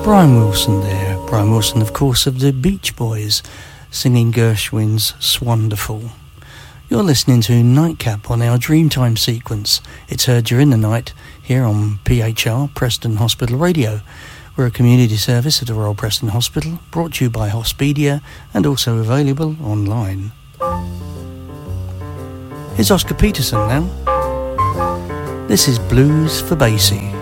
Brian Wilson there. Brian Wilson, of course, of the Beach Boys, singing Gershwin's Swanderful. You're listening to Nightcap on our Dreamtime sequence. It's heard during the night here on PHR, Preston Hospital Radio. We're a community service at the Royal Preston Hospital, brought to you by Hospedia and also available online. Here's Oscar Peterson now. This is Blues for Basie.